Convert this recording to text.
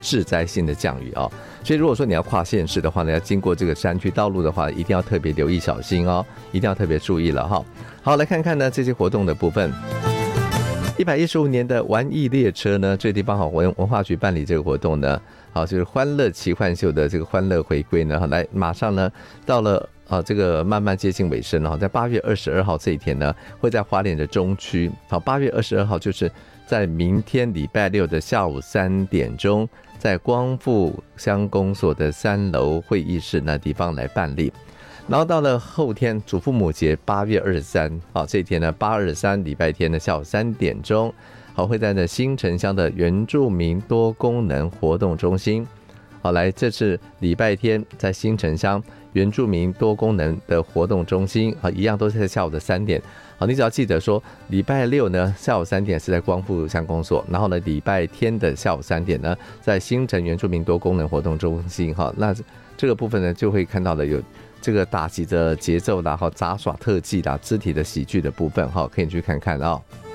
致灾性的降雨哦。所以如果说你要跨县市的话呢，要经过这个山区道路的话，一定要特别留意小心哦，一定要特别注意了哈。好，来看看呢这些活动的部分。115年的玩艺列车呢，最地方好文化局办理这个活动呢，好，就是欢乐奇幻秀的这个欢乐回归呢，好，来马上呢到了这个慢慢接近尾声了，在8月22号这一天呢，会在花莲的中区，好，8月22号就是在明天礼拜六的下午3点钟，在光复乡公所的3楼会议室那地方来办理。然后到了后天祖父母节8月23号这一天呢，8、23礼拜天的下午3点钟，好，会在新城乡的原住民多功能活动中心，好，来这是礼拜天在新城乡原住民多功能的活动中心，好，一样都是在下午的3点。好，你只要记得说礼拜六呢下午3点是在光复乡公所，然后呢礼拜天的下午3点呢在新城原住民多功能活动中心，好，那这个部分呢就会看到了有这个打击的节奏啦，杂耍特技啦，肢体的喜剧的部分，可以去看看哦。